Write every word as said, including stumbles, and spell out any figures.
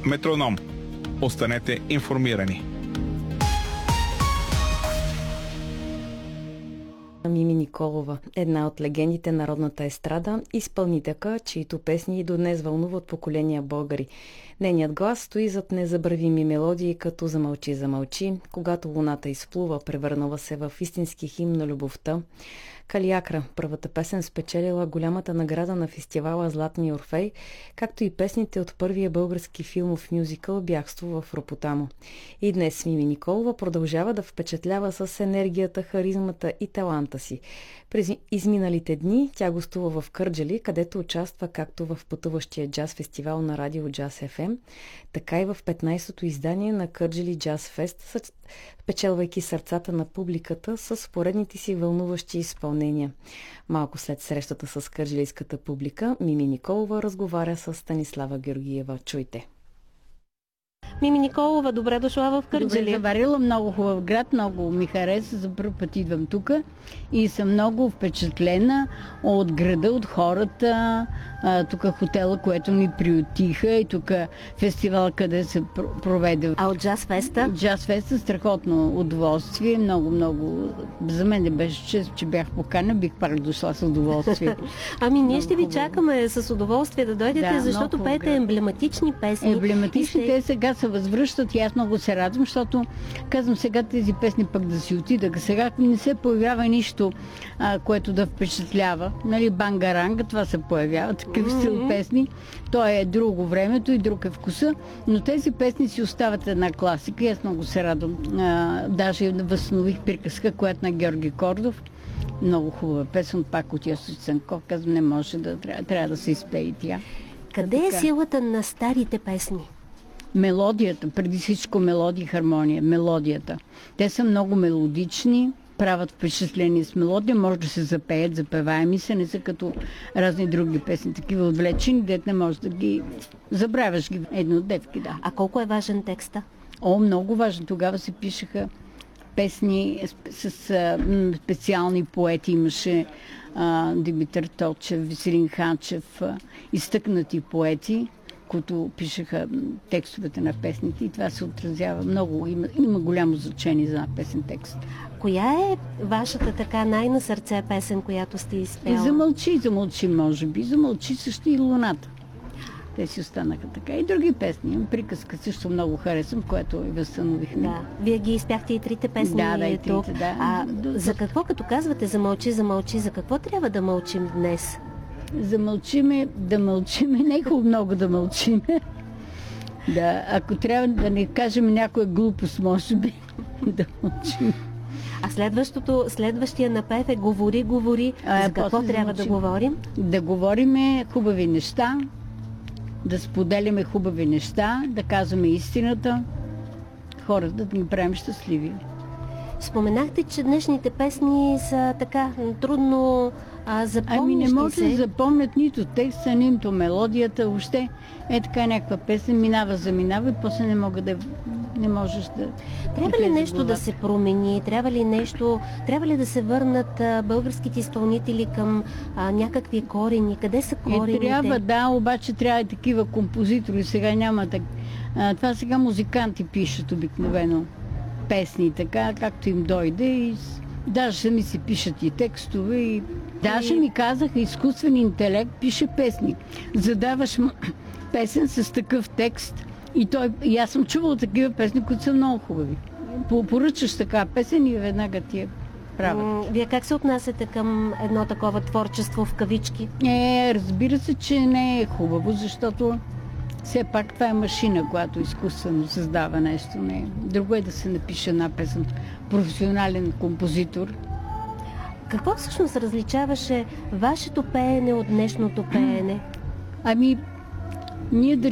Метроном. Останете информирани. Мими Николова, една от легендите на народната естрада, изпълнителка, чието песни и до днес вълнуват поколения българи. Нейният глас стои зад незабравими мелодии, като "Замълчи, замълчи", "Когато луната изплува", превърнала се в истински химн на любовта. "Калиакра", първата песен, спечелила голямата награда на фестивала Златния Орфей, както и песните от първия български филмов мюзикъл "Бягство в Ропотамо". И днес Мими Николова продължава да впечатлява с енергията, харизмата и таланта си. През изминалите дни тя гостува в Кърджали, където участва както в пътуващия джаз фестивал на радио Джаз Еф Ем, така и в петнайсетото издание на Кърджали Джаз Фест, спечелвайки сърцата на публиката с поредните си вълнуващи изпълнения. Малко след срещата с кърджалийската публика, Мими Николова разговаря с Станислава Георгиева. Чуйте! Мими Николова, добре дошла в Кърджали. Добре заварила, много хубав град, много ми хареса, за първ път идвам тук и съм много впечатлена от града, от хората, тук хотела, което ни приютиха и тук фестивал, къде се проведе. А от Джаз Феста? Джаз Феста, страхотно удоволствие, много, много. За мен не беше чест, че бях покана, бих пак дошла с удоволствие. Ами ние ще ви чакаме с удоволствие да дойдете, да, защото пеете емблематични песни. Емблематични, ще... те сега се възвръщат и аз много се радвам, защото казвам сега тези песни пък да си отидат. Сега не се появява нищо, а, което да впечатлява. Нали, бангаранга, това се появява, такъв mm-hmm. стил песни. То е друго времето и друг е вкуса, но тези песни си остават една класика и аз много се радвам. А, даже възстанових приказка, която на Георги Кордов. Много хубава песен, пак от Йосиф Цанков. Казвам, не може да трябва, трябва да се изпее и тя. Къде е силата на старите песни? Мелодията, преди всичко мелодия и хармония. Мелодията. Те са много мелодични, правят впечатление с мелодия, може да се запеят, запеваеми се, не са като разни други песни, такива отвлечени, дет не можеш да ги забравяш ги еднодевки, да. А колко е важен текста? О, много важен. Тогава се пишеха песни с, с а, специални поети. Имаше а, Димитър Тотчев, Веселин Хачев, а, изтъкнати поети, които пишеха текстовете на песните и това се отразява много. Има, има голямо значение за песен текст. Коя е вашата така най-на сърце песен, която сте изпяла? Замълчи, замълчи, може би. Замълчи също и луната. Те си останаха така. И други песни. Приказка също много харесвам, което и възстановихме. Да. Вие ги изпяхте и трите песни. Да, да, и трите, да. А за какво, като казвате замълчи, замълчи, за какво трябва да мълчим днес? Замълчиме, да мълчиме, не е хубаво много да мълчиме. Да, ако трябва да не кажем някоя глупост, може би, да мълчим. А следващото, следващия напев е говори, говори. А, за какво трябва да говорим? Да говориме хубави неща, да споделяме хубави неща, да казваме истината, хората да ни правим щастливи. Споменахте, че днешните песни са така трудно а, запомнящи Ами не може се. да запомнят нито текста, нито мелодията, въобще е така някаква песен, минава, заминава и после не мога да не можеш да... Трябва ли нещо да се промени? Трябва ли нещо... Трябва ли да се върнат а, българските изпълнители към а, някакви корени? Къде са корените? Е, трябва, да, обаче трябва и такива композитори. Сега няма так... А, това сега музиканти пишат обикновено песни, така, както им дойде и даже сами си пишат и текстове и даже ми казаха, изкуствен интелект пише песни. Задаваш му песен с такъв текст и той, и аз съм чувала такива песни, които са много хубави. Поръчаш така песен и веднага ти я правят. Вие как се отнасяте към едно такова творчество в кавички? Е, разбира се, че не е хубаво, защото все пак това е машина, която изкуствено създава нещо. Не. Друго е да се напише една песен. Професионален композитор. Какво всъщност различаваше вашето пеене от днешното пеене? Ами, ние държим